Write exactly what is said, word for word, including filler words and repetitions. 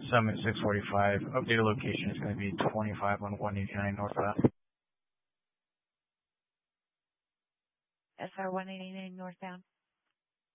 Summit six forty-five. Updated location is going to be twenty-five on one eighty-nine northbound. S R one eighty-nine northbound.